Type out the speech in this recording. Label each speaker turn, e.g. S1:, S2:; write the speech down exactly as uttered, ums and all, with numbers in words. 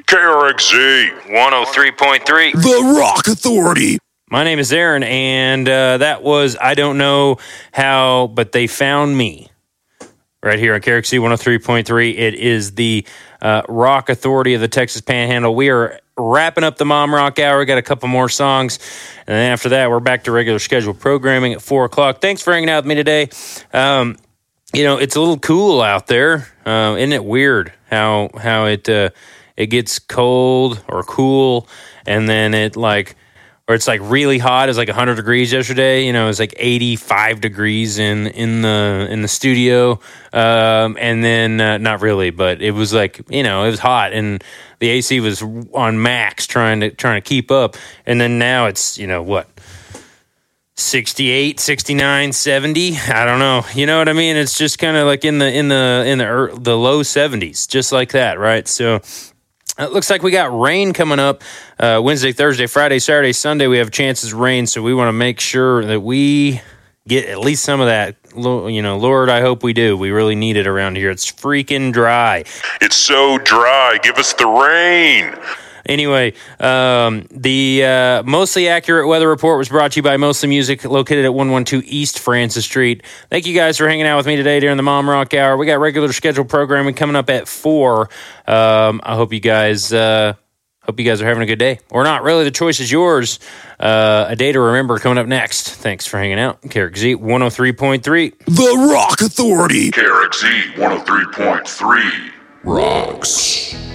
S1: K R X Z one oh three point three.
S2: The Rock Authority.
S3: My name is Aaron, and uh, that was I Don't Know How, But They Found Me. Right here on K R X Z one oh three point three. It is the uh, Rock Authority of the Texas Panhandle. We are wrapping up the Mom Rock Hour. We got a couple more songs. And then after that, we're back to regular scheduled programming at four o'clock. Thanks for hanging out with me today. Um, you know, it's a little cool out there. Uh, isn't it weird how how it uh, it gets cold or cool, and then it like, or it's like really hot. It's like one hundred degrees yesterday. You know, it was like eighty-five degrees in, in the in the studio. Um, and then, uh, not really, but it was like, you know, it was hot, and the A C was on max trying to trying to keep up. And then now it's, you know, what, sixty-eight, sixty-nine, seventy. I don't know. You know what I mean? It's just kind of like in the in the in the er, the low seventies, just like that, right? So it looks like we got rain coming up uh, Wednesday, Thursday, Friday, Saturday, Sunday. We have chances of rain, so we want to make sure that we get at least some of that. You know, Lord, I hope we do. We really need it around here. It's freaking dry.
S1: It's so dry. Give us the rain.
S3: Anyway, um, the uh, Mostly Accurate Weather Report was brought to you by Mostly Music, located at one twelve East Francis Street. Thank you guys for hanging out with me today during the Mom Rock Hour. We got regular scheduled programming coming up at four. Um, I hope you guys uh, hope you guys are having a good day. Or not, really, the choice is yours. Uh, a day to remember coming up next. Thanks for hanging out. K R X Z one oh three point three.
S2: The Rock Authority.
S1: K R X Z one oh three point three.
S2: Rocks.